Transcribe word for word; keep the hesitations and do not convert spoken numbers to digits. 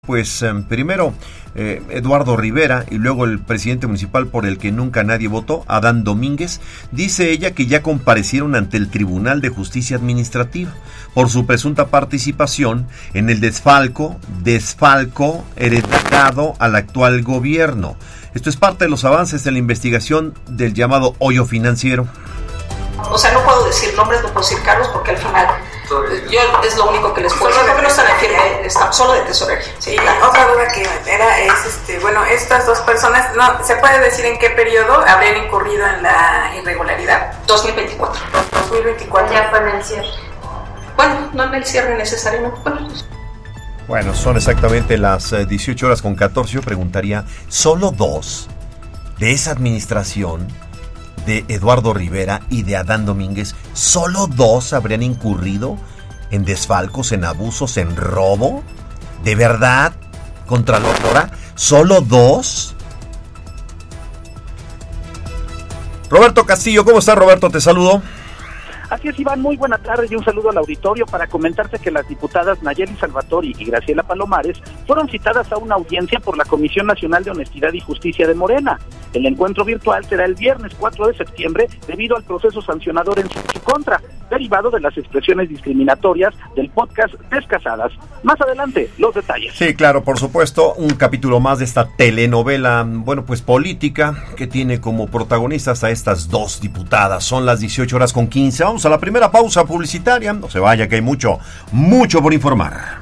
Pues eh, primero eh, Eduardo Rivera y luego el presidente municipal por el que nunca nadie votó, Adán Domínguez, dice ella que ya comparecieron ante el Tribunal de Justicia Administrativa por su presunta participación en el desfalco, desfalco heredado al actual gobierno. Esto es parte de los avances de la investigación del llamado hoyo financiero. O sea, no puedo decir nombres, no puedo decir cargos porque al final yo es lo único que les puedo decir, porque no están en firme, están solo de tesorería. Sí, la otra duda que era es, este, bueno, estas dos personas, no, ¿se puede decir en qué periodo habrían incurrido en la irregularidad? dos mil veinticuatro. dos mil veinticuatro. Ya fue en el cierre. Bueno, no en el cierre necesariamente. Bueno, bueno son exactamente las eh, dieciocho horas con catorce. Yo preguntaría, ¿solo dos de esa administración de Eduardo Rivera y de Adán Domínguez, solo dos habrían incurrido en desfalcos, en abusos, en robo? ¿De verdad? ¿Contraloría? ¿Solo dos? Roberto Castillo, ¿cómo estás, Roberto? Te saludo. Así es, Iván, muy buena tarde y un saludo al auditorio para comentarte que las diputadas Nayeli Salvatori y Graciela Palomares fueron citadas a una audiencia por la Comisión Nacional de Honestidad y Justicia de Morena. El encuentro virtual será el viernes cuatro de septiembre debido al proceso sancionador en su, su contra, derivado de las expresiones discriminatorias del podcast Descasadas. Más adelante, los detalles. Sí, claro, por supuesto, un capítulo más de esta telenovela, bueno, pues política, que tiene como protagonistas a estas dos diputadas. Son las dieciocho horas con quince. Vamos a la primera pausa publicitaria. No se vaya, que hay mucho, mucho por informar.